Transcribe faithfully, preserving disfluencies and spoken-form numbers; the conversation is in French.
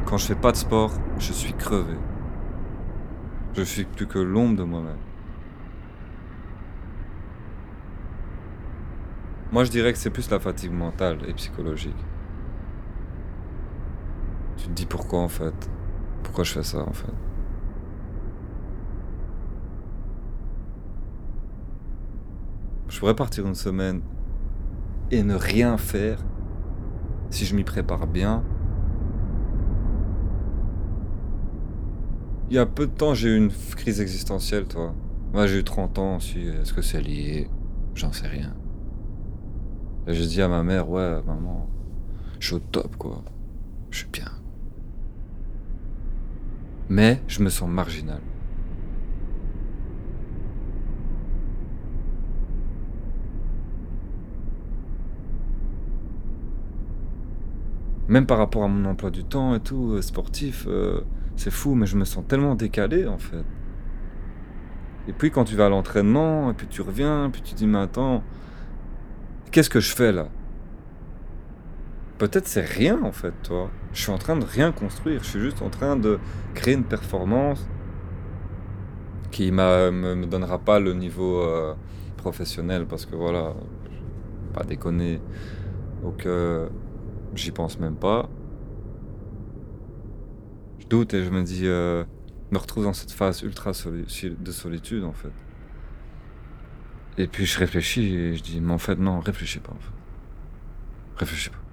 Quand je fais pas de sport, je suis crevé. Je suis plus que l'ombre de moi-même. Moi, je dirais que c'est plus la fatigue mentale et psychologique. Tu te dis pourquoi en fait? Pourquoi je fais ça en fait? Je pourrais partir une semaine et ne rien faire si je m'y prépare bien. Il y a peu de temps, j'ai eu une f- crise existentielle, toi. Moi, j'ai eu trente ans aussi. Est-ce que c'est lié? J'en sais rien. Et j'ai dit à ma mère, ouais, maman, je suis au top, quoi. Je suis bien. Mais je me sens marginal. Même par rapport à mon emploi du temps et tout, euh, sportif, euh, c'est fou, mais je me sens tellement décalé, en fait. Et puis quand tu vas à l'entraînement, et puis tu reviens, puis tu te dis, mais attends, qu'est-ce que je fais là? Peut-être c'est rien, en fait, toi. Je suis en train de rien construire, je suis juste en train de créer une performance qui m'a, me, me donnera pas le niveau euh, professionnel, parce que voilà, pas déconner. Donc euh, j'y pense même pas. Je doute et je me dis, euh, me retrouve dans cette phase ultra soli- de solitude, en fait. Et puis je réfléchis et je dis, mais en fait, non, réfléchis pas, en fait. Réfléchis pas.